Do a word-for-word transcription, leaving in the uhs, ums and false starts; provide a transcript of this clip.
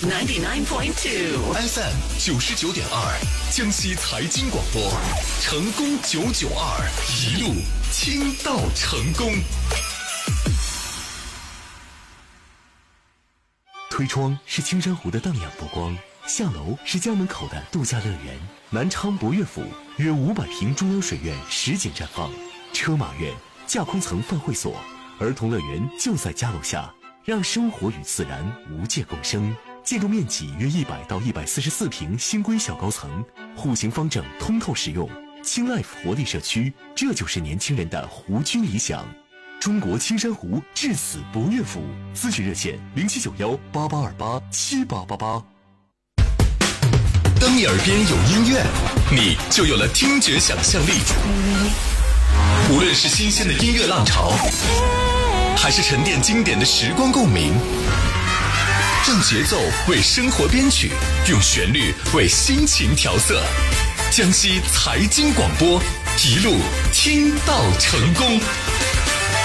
ninety-nine point two F M 九十九点二，江西财经广播，成功九九二，一路听到成功。 推窗是青山湖的荡漾波光，下楼是家门口的度假乐园。南昌博悦府约五百平中央水院实景绽放，车马院、架空层饭会所、儿童乐园就在家楼下，让生活与自然无界共生。建筑面积约一百到一百四十四平，新规小高层，户型方正，通透实用。青 Life 活力社区，这就是年轻人的湖居理想。中国青山湖至此博悦府，咨询热线零七九幺八八二八七八八八。 当你耳边有音乐，你就有了听觉想象力。无论是新鲜的音乐浪潮，还是沉淀经典的时光共鸣，让节奏为生活编曲，用旋律为心情调色。江西财经广播，一路听到成功。